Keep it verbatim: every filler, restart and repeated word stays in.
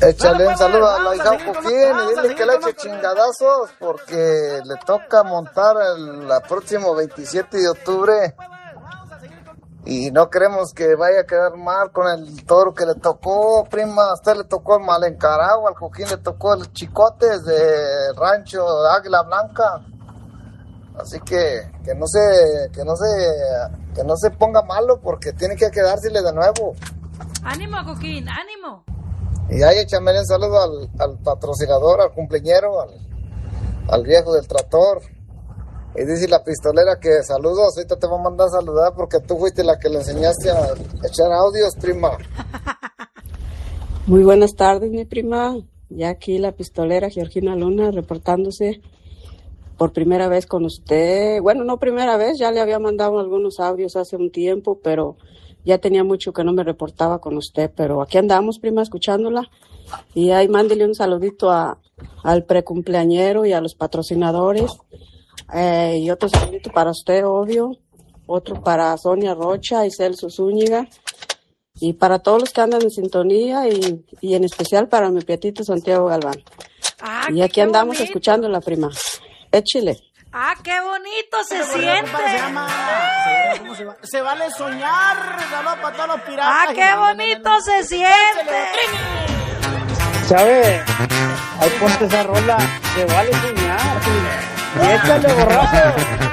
Échale un saludo a la hija Coquín y dile que le eche chingadazos porque le toca montar el la próximo veintisiete de octubre y no queremos que vaya a quedar mal con el toro que le tocó, prima. A usted le tocó el mal encarado, al Coquín le tocó el chicotes de rancho de Águila Blanca. Así que que no se que no se que no se ponga malo porque tiene que quedársele de nuevo. Ánimo, Coquín, ánimo. Y ahí échame un saludo al, al patrocinador, al cumpleañero, al, al viejo del tractor. Y dice la pistolera que saludos, ahorita te voy a mandar a saludar porque tú fuiste la que le enseñaste a echar audios, prima. Muy buenas tardes, mi prima. Ya aquí la pistolera Georgina Luna reportándose por primera vez con usted. Bueno, no primera vez, ya le había mandado algunos audios hace un tiempo, pero ya tenía mucho que no me reportaba con usted. Pero aquí andamos, prima, escuchándola. Y ahí mándele un saludito a, al precumpleañero y a los patrocinadores. Eh, y otro saludito para usted, obvio. Otro para Sonia Rocha y Celso Zúñiga. Y para todos los que andan en sintonía y, y en especial para mi piatito Santiago Galván. Ah, y aquí andamos bonito. Escuchando la prima. Échile. Ah, qué bonito se Pero siente. Se llama, se, ¿cómo se, va? Se vale soñar. Saludos para todos los piratas. Ah, qué bonito se siente. ¿Sabe? Ahí ponte esa rola. Se vale soñar. Y échale borracho.